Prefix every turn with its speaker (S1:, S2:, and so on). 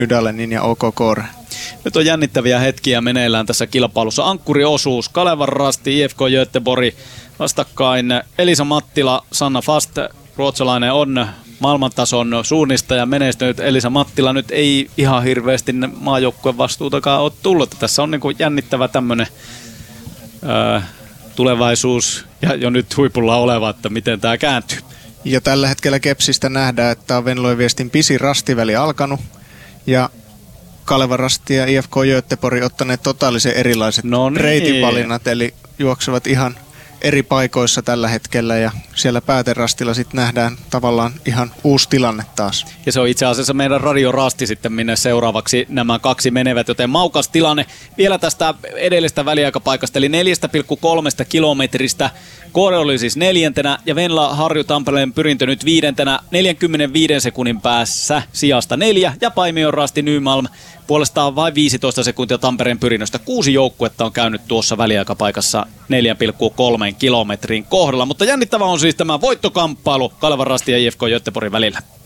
S1: Ydalenin ja OK Core.
S2: Nyt on jännittäviä hetkiä meneillään tässä kilpailussa. Ankkuriosuus, Kalevan Rasti, IFK Göteborg vastakkain. Elisa Mattila, Sanna Fast, ruotsalainen on maailmantason suunnistaja menestynyt. Elisa Mattila nyt ei ihan hirveästi maajoukkueen vastuutakaan ole tullut. Tässä on niin kuin jännittävä tämmöinen tulevaisuus ja jo nyt huipulla oleva, että miten tämä kääntyy.
S1: Ja tällä hetkellä Kepsistä nähdään, että on Venlojen Viestin pisin rastiväli alkanut ja Kalevan Rasti ja IFK Göteborg ottaneet totaalisen erilaiset reitinvalinnat, eli juoksevat ihan eri paikoissa tällä hetkellä ja siellä pääterastilla sitten nähdään tavallaan ihan uusi tilanne taas.
S2: Ja se on itse asiassa meidän radiorasti sitten, minne seuraavaksi nämä kaksi menevät, joten maukas tilanne vielä tästä edellisestä väliaikapaikasta, eli 4,3 kilometristä. Kore oli siis 4. ja Venla Harju Tampereen Pyrintö nyt 5. 45 sekunnin päässä sijasta 4 ja Paimion Rasti Nymalm puolestaan vain 15 sekuntia Tampereen Pyrinnöstä. 6 joukkuetta on käynyt tuossa väliaikapaikassa 4,3 kilometrin kohdalla, mutta jännittävä on siis tämä voittokamppailu Kalevan Rasti ja IFK Göteborgin välillä.